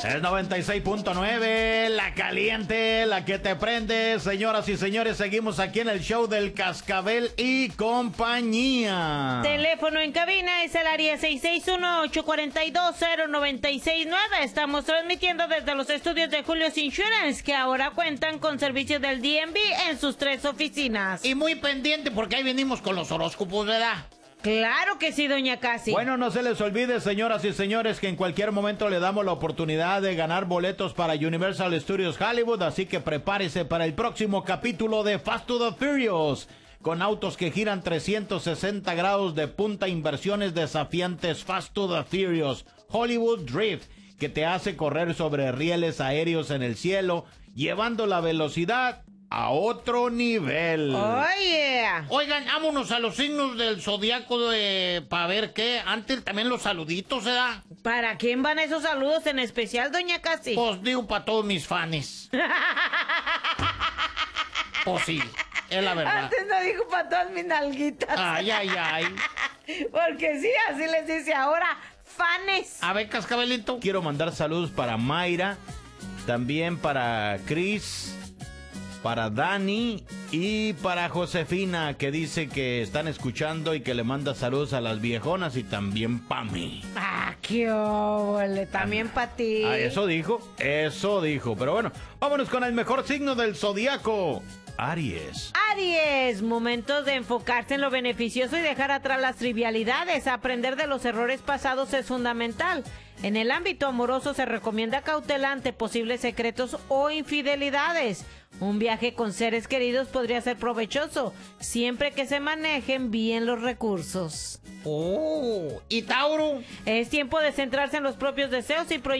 Es 96.9, la caliente, la que te prende. Señoras y señores, seguimos aquí en el show del Cascabel y compañía. Teléfono en cabina es el área 661-842-0969. Estamos transmitiendo desde los estudios de Julio's Insurance, que ahora cuentan con servicios del DMV en sus 3 oficinas. Y muy pendiente porque ahí venimos con los horóscopos, ¿verdad? Claro que sí, doña Casi. Bueno, no se les olvide, señoras y señores, que en cualquier momento le damos la oportunidad de ganar boletos para Universal Studios Hollywood, así que prepárese para el próximo capítulo de Fast to the Furious, con autos que giran 360 grados de punta, inversiones desafiantes. Fast to the Furious Hollywood Drift, que te hace correr sobre rieles aéreos en el cielo, llevando la velocidad a otro nivel. Oh, yeah. Oigan, vámonos a los signos del zodiaco para ver qué. Antes también los saluditos, ¿verdad? ¿Para quién van esos saludos en especial, doña Casi? Pues digo para todos mis fans. Pues sí, es la verdad. Antes no dijo para todas mis nalguitas. Ay. Porque sí, así les dice ahora, fanes. A ver, Cascabelito. Quiero mandar saludos para Mayra, también para Chris, para Dani y para Josefina, que dice que están escuchando y que le manda saludos a las viejonas, y también para mí. Ah, qué óvole, también para ti. Ah, eso dijo. Pero bueno, vámonos con el mejor signo del zodiaco, Aries. Aries, momentos de enfocarse en lo beneficioso y dejar atrás las trivialidades. Aprender de los errores pasados es fundamental. En el ámbito amoroso se recomienda cautela ante posibles secretos o infidelidades. Un viaje con seres queridos podría ser provechoso, siempre que se manejen bien los recursos. ¿Y Tauro? Es tiempo de centrarse en los propios deseos y proyectos